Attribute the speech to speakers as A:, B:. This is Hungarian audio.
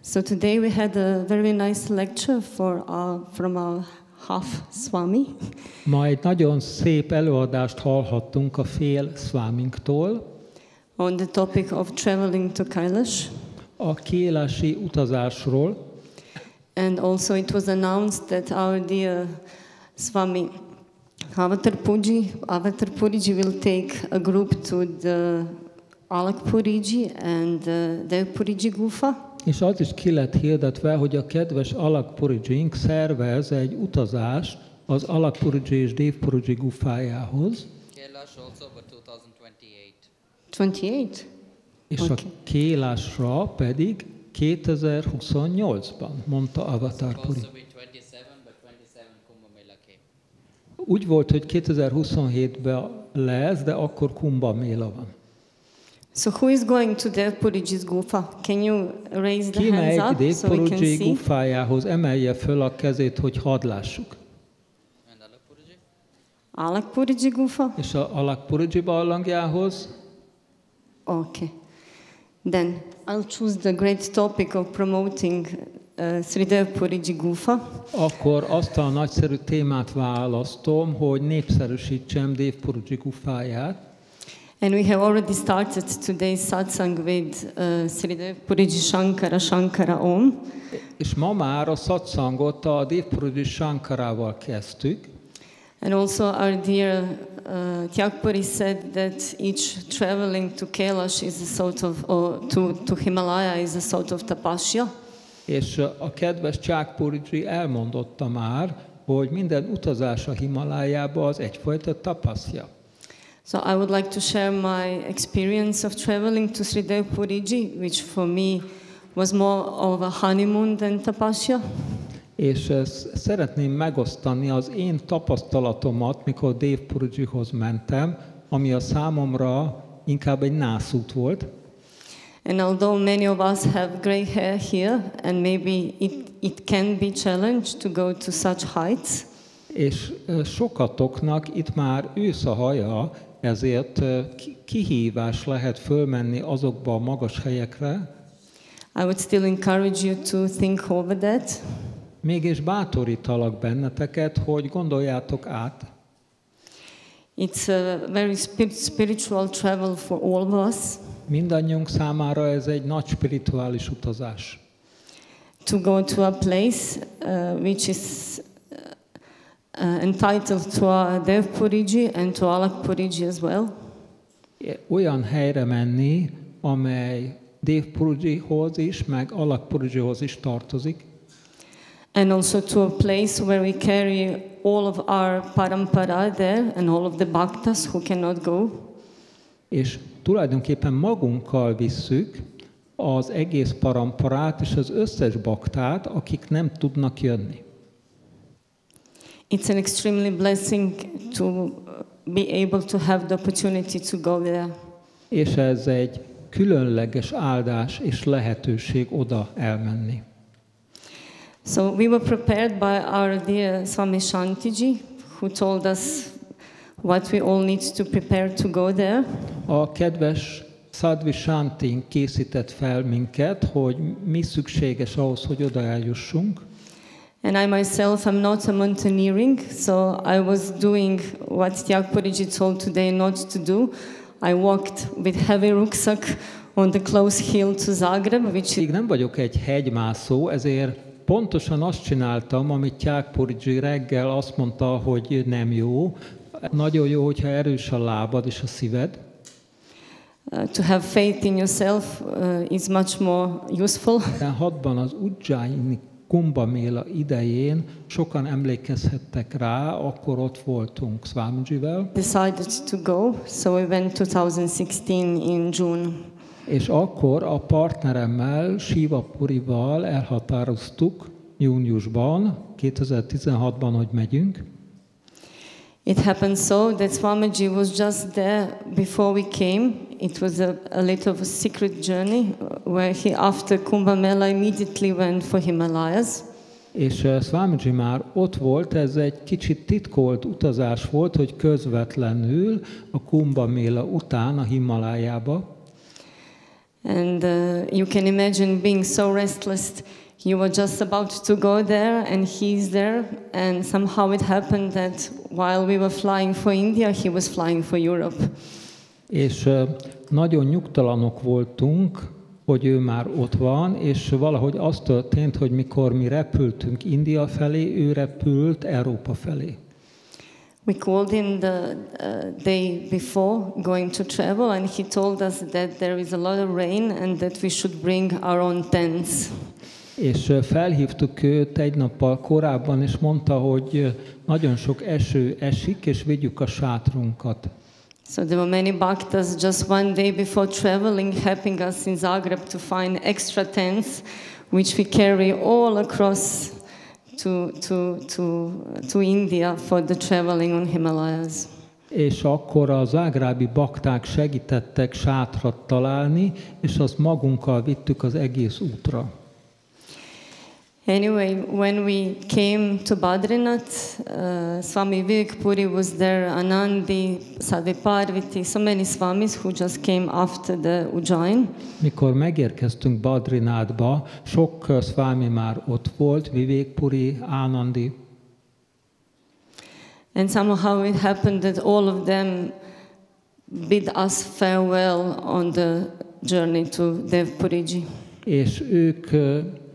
A: So today we had a very nice lecture from our half Swami.
B: Ma egy nagyon szép előadást hallhattunk a fél Swaminktól.
A: On the topic of traveling to Kailash.
B: A kailashi utazásról.
A: And also it was announced that our dear Swami Avatar Puriji will take a group to the Alakpuriji and Devpuriji Gufa.
B: És az is ki lett hirdetve, hogy a kedves Alakpurijink szervez egy utazást az Alakpuriji és Devpuriji gufájához.
C: Kailash also, but 2028.
A: 28?
B: És a Kailashra pedig 2028-ban, mondta Avatar Puri. Úgy volt, hogy 2027-ben lesz, de akkor Kumbha Mela van.
A: So who is going to Devpuriji's Gufa? Can you raise the
B: Ki
A: hands
B: megy
A: up so we can
B: Devpuriji
A: see?
B: gufájához, emelje föl a kezét, hogy hadd lássuk.
A: Alakpuriji Gufa?
B: És a Alakpuriji barlangjához.
A: Okay. Then I'll choose the great topic of promoting Sri Devpuriji Gufa.
B: Akkor azt a nagyszerű témát választom, hogy népszerűsítsem Devpuriji gufáját.
A: And we have already started today's satsang with Sri Devpuriji Shankara Om.
B: És ma már a satsangot a Devpuriji Shankarával kezdtük.
A: And also our dear Tyagpuri said that each traveling to Kailash is a sort of, to Himalaya is a sort of tapasya.
B: És a kedves Tyagpuriji elmondotta már, hogy minden utazás a Himalájába az egyfajta tapasya.
A: So I would like to share my experience of traveling to Sri Devpuriji, which for me was more of a honeymoon than tapasya.
B: És szeretném megosztani az én tapasztalatomat, mikor Devpurijihoz mentem, ami a számomra inkább egy nászút volt.
A: And although many of us have grey hair here, and maybe it can be challenge to go to such heights.
B: És sokatoknak itt már ősz a haja, ezért kihívás lehet fölmenni azokba a magas helyekre.
A: I would still encourage you to think over that.
B: Mégis bátorítalak benneteket, hogy gondoljátok át.
A: It's a very spiritual travel for all of us.
B: Mindannyiunk számára ez egy nagy spirituális utazás.
A: To go to a place which is entitled to a Devpuriji and to Alakpuriji as well.
B: Olyan helyre menni, amely Devpurijihoz is, meg Alakpurijihoz is tartozik.
A: And also to a place where we carry all of our parampara there and all of the bhaktas who cannot go.
B: És tulajdonképpen magunkkal visszük az egész paramparát és az összes baktát, akik nem tudnak jönni.
A: It's an extremely blessing to be able to have the opportunity to go there.
B: És ez egy különleges áldás és lehetőség oda elmenni.
A: So we were prepared by our dear Swami Shantiji, who told us what we all need to prepare to go there.
B: A kedves Sadhvi Shantin készített fel minket, hogy mi szükséges ahhoz, hogy oda eljussunk.
A: And I myself am not a mountaineering, so I was doing what Tyagpuriji told today not to do. I walked with heavy rucksack on the close hill to Zagreb, which
B: Még nem vagyok egy hegymászó, ezért pontosan azt csináltam, amit Tyagpuriji reggel azt mondta, hogy nem jó. Nagyon jó, hogyha erős a lábad és a szíved.
A: To have faith in yourself is much more useful.
B: 2006-ban az Ujjaini Kumbha Mela idején sokan emlékezhettek rá, akkor ott voltunk Swamijivel.
A: Decided to go, so we went 2016 in June.
B: És akkor a partneremmel, Shiva Purival elhatároztuk júniusban, 2016-ban, hogy megyünk.
A: It happened so that Swamiji was just there before we came. It was a little of a secret journey where he, after Kumbha Mela, immediately went for Himalayas.
B: És Swamiji már ott volt, ez egy kicsit titkolt utazás volt, hogy közvetlenül a Kumbha Mela után a Himalájába.
A: And you can imagine being so restless. You were just about to go there, and he's there. And somehow it happened that while we were flying for India, he was flying for Europe.
B: És nagyon nyugtalanok voltunk, hogy ő már ott van, és valahogy az történt, hogy mikor mi repültünk India felé, ő repült Európa felé.
A: We called him the day before going to travel, and he told us that there is a lot of rain and that we should bring our own tents.
B: És felhívtuk őt egy nappal korábban, és mondta, hogy nagyon sok eső esik, és vigyük a sátrunkat.
A: So there were many bhaktas just one day before traveling, helping us in Zagreb to find extra tents, which we carry all across to India for the traveling on Himalayas.
B: És akkor a zágrábi bakták segítettek sátrat találni, és azt magunkkal vittük az egész útra.
A: Anyway, when we came to Badrinath, Swami Vivek Puri was there, Anandi, Sadhvi Parvati, so many swamis who just came after the Ujjain.
B: Mikor megérkeztünk Badrinathba, sok szvámi már ott volt, Vivek Puri, Anandi.
A: And somehow it happened that all of them bid us farewell on the journey to Devpuriji.
B: És ők